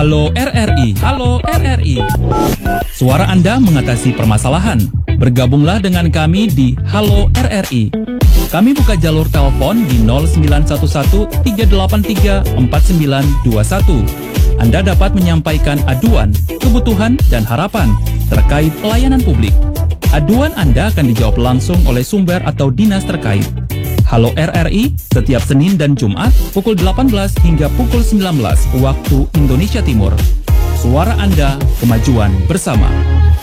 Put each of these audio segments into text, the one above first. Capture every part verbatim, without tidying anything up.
Halo R R I. Halo R R I. Suara Anda mengatasi permasalahan. Bergabunglah dengan kami di Halo R R I. Kami buka jalur telepon di nol sembilan satu satu tiga delapan tiga empat sembilan dua satu. Anda dapat menyampaikan aduan, kebutuhan, dan harapan terkait pelayanan publik. Aduan Anda akan dijawab langsung oleh sumber atau dinas terkait. Halo R R I, setiap Senin dan Jumat pukul delapan belas hingga pukul sembilan belas waktu Indonesia Timur. Suara Anda, kemajuan bersama.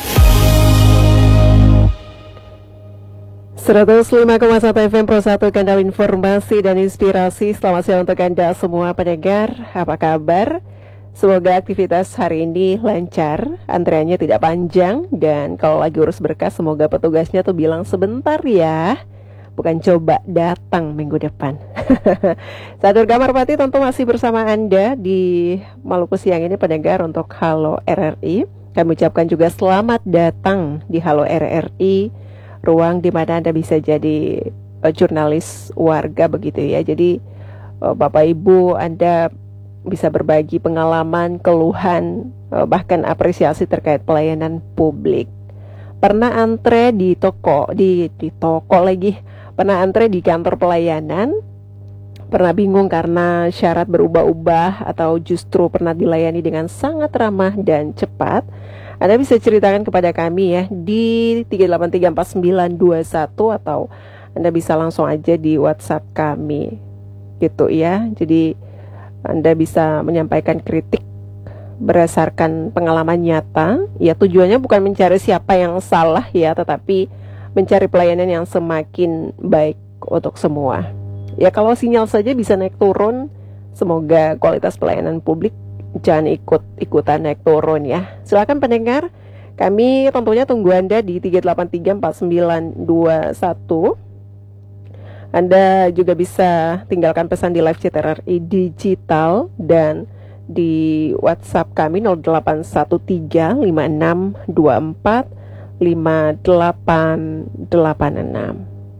seratus lima koma satu F M Pro satu, kanal informasi dan inspirasi. Selamat siang untuk Anda semua pendengar. Apa kabar? Semoga aktivitas hari ini lancar, antreannya tidak panjang, dan kalau lagi urus berkas semoga petugasnya tuh bilang sebentar ya, bukan coba datang minggu depan. Sadur Gamarpati tentu masih bersama Anda di Maluku siang ini pendengar untuk Halo R R I. Kami ucapkan juga selamat datang di Halo R R I, ruang di mana Anda bisa jadi uh, jurnalis warga begitu ya. Jadi uh, Bapak Ibu Anda bisa berbagi pengalaman, keluhan, uh, bahkan apresiasi terkait pelayanan publik. Pernah antre di toko, di di toko lagi. Pernah antre di kantor pelayanan, pernah bingung karena syarat berubah-ubah, atau justru pernah dilayani dengan sangat ramah dan cepat? Anda bisa ceritakan kepada kami ya di tiga delapan tiga empat sembilan dua satu, atau Anda bisa langsung aja di WhatsApp kami gitu ya. Jadi Anda bisa menyampaikan kritik berdasarkan pengalaman nyata. Ya, tujuannya bukan mencari siapa yang salah ya, tetapi mencari pelayanan yang semakin baik untuk semua. Ya, kalau sinyal saja bisa naik turun, semoga kualitas pelayanan publik jangan ikut-ikutan naik turun ya. Silakan pendengar, kami tentunya tunggu Anda di tiga delapan tiga empat sembilan dua satu. Anda juga bisa tinggalkan pesan di live chat R R I Digital dan di WhatsApp kami nol delapan satu tiga lima enam dua empat lima delapan delapan enam.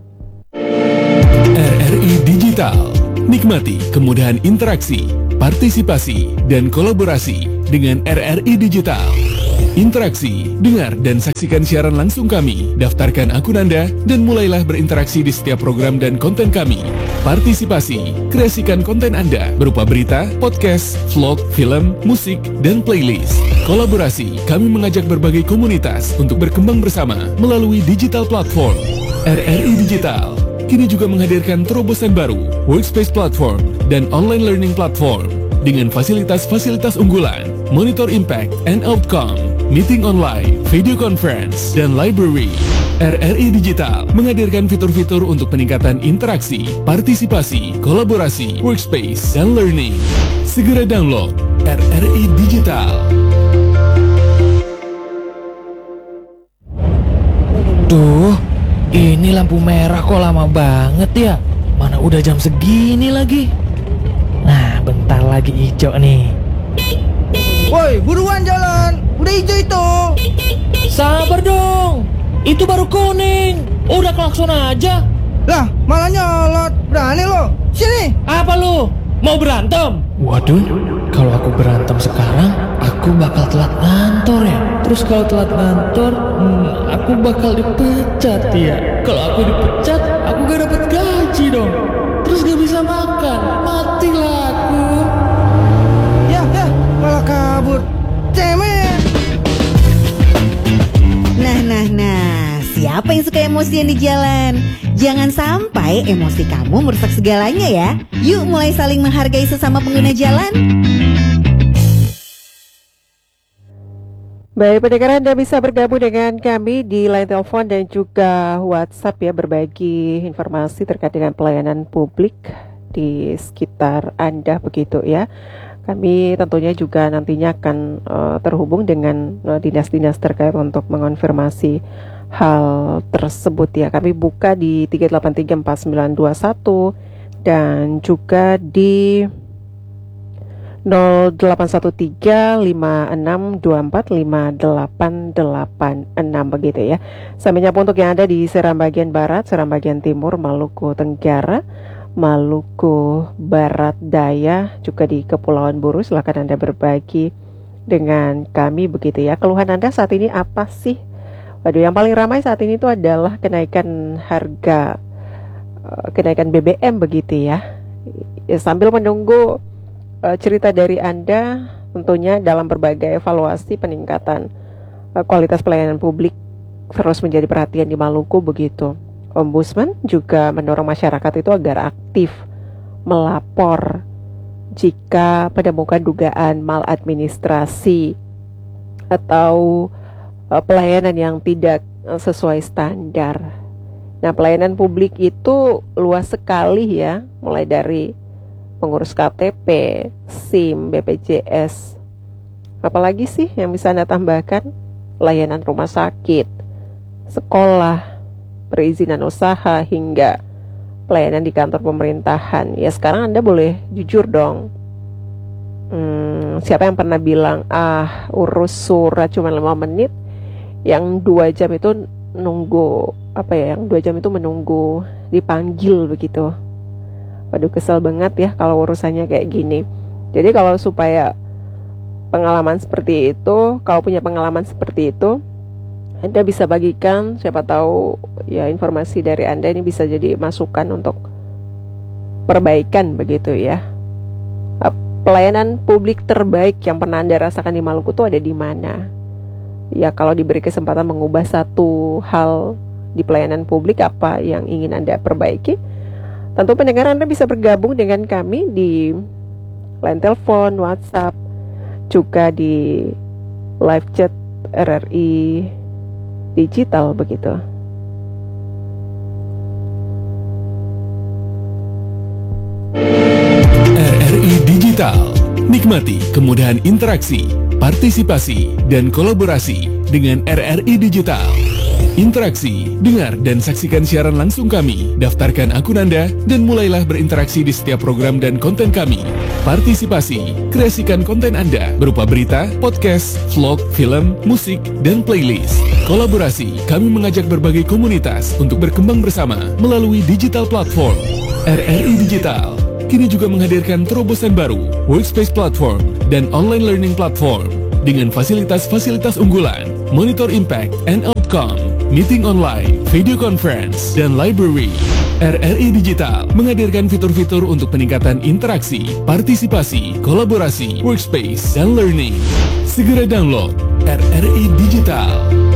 R R I Digital. Nikmati kemudahan interaksi, partisipasi, dan kolaborasi dengan R R I Digital. Interaksi, dengar, dan saksikan siaran langsung kami. Daftarkan akun Anda dan mulailah berinteraksi di setiap program dan konten kami. Partisipasi, kreasikan konten Anda berupa berita, podcast, vlog, film, musik, dan playlist. Kolaborasi, kami mengajak berbagai komunitas untuk berkembang bersama melalui digital platform. R R I Digital kini juga menghadirkan terobosan baru, workspace platform, dan online learning platform dengan fasilitas-fasilitas unggulan, monitor impact and outcome, meeting online, video conference, dan library. R R I Digital menghadirkan fitur-fitur untuk peningkatan interaksi, partisipasi, kolaborasi, workspace, dan learning. Segera download R R I Digital. Duh, ini lampu merah kok lama banget ya. Mana udah jam segini lagi. Nah, bentar lagi hijau nih. Woi, buruan jalan. Udah hijau itu. Sabar dong. Itu baru kuning. Udah klakson aja. Lah, malah nyolot. Berani lo. Sini. Apa lu? Mau berantem? Waduh, kalau aku berantem sekarang, aku bakal telat ngantor ya. Terus kalau telat ngantor, hmm, aku bakal dipecat ya. Kalau aku dipecat, aku gak dapet gaji dong. Terus gak bisa makan. Matilah aku. Ya, ya, malah kabur. Cemen. Nah, nah, nah, siapa yang suka emosian di jalan? Jangan sampai emosi kamu merusak segalanya ya. Yuk mulai saling menghargai sesama pengguna jalan. Baik, pendengar, Anda bisa bergabung dengan kami di line telepon dan juga WhatsApp ya, berbagi informasi terkait dengan pelayanan publik di sekitar Anda begitu ya. Kami tentunya juga nantinya akan uh, terhubung dengan uh, dinas-dinas terkait untuk mengonfirmasi hal tersebut ya. Kami buka di tiga delapan tiga empat sembilan dua satu dan juga di nol delapan satu tiga lima enam dua empat lima delapan delapan enam begitu ya. Saya menyapa untuk yang ada di Seram bagian barat, Seram bagian timur, Maluku Tenggara, Maluku Barat Daya, juga di Kepulauan Buru. Silakan Anda berbagi dengan kami begitu ya. Keluhan Anda saat ini apa sih? Waduh, yang paling ramai saat ini itu adalah kenaikan harga, uh, kenaikan B B M begitu ya. Ya sambil menunggu uh, cerita dari Anda tentunya dalam berbagai evaluasi peningkatan uh, kualitas pelayanan publik terus menjadi perhatian di Maluku begitu. Ombudsman juga mendorong masyarakat itu agar aktif melapor jika menemukan dugaan maladministrasi atau uh, pelayanan yang tidak uh, sesuai standar. Nah, pelayanan publik itu luas sekali ya, mulai dari pengurus K T P, SIM, B P J S. Apalagi sih yang bisa Anda tambahkan? Layanan rumah sakit, sekolah, perizinan usaha, hingga pelayanan di kantor pemerintahan. Ya sekarang Anda boleh jujur dong. Hmm, siapa yang pernah bilang, ah urus surat cuma lima menit, yang dua jam itu nunggu, apa ya, yang dua jam itu menunggu dipanggil begitu. Waduh, kesel banget ya kalau urusannya kayak gini. Jadi kalau supaya pengalaman seperti itu, kalau punya pengalaman seperti itu, Anda bisa bagikan, siapa tahu ya informasi dari Anda ini bisa jadi masukan untuk perbaikan begitu ya. Pelayanan publik terbaik yang pernah Anda rasakan di Maluku itu ada di mana? Ya kalau diberi kesempatan mengubah satu hal di pelayanan publik, apa yang ingin Anda perbaiki? Tentu pendengar Anda bisa bergabung dengan kami di line telepon, WhatsApp, juga di live chat R R I digital begitu. R R I Digital. Nikmati kemudahan interaksi, partisipasi, dan kolaborasi dengan R R I Digital. Interaksi, dengar dan saksikan siaran langsung kami, daftarkan akun Anda, dan mulailah berinteraksi di setiap program dan konten kami. Partisipasi, kreasikan konten Anda berupa berita, podcast, vlog, film, musik, dan playlist. Kolaborasi, kami mengajak berbagai komunitas untuk berkembang bersama melalui digital platform. R R I Digital kini juga menghadirkan terobosan baru, workspace platform, dan online learning platform dengan fasilitas-fasilitas unggulan, monitor impact and outcome, meeting online, video conference, dan library. R R I Digital menghadirkan fitur-fitur untuk peningkatan interaksi, partisipasi, kolaborasi, workspace, dan learning. Segera download R R I Digital.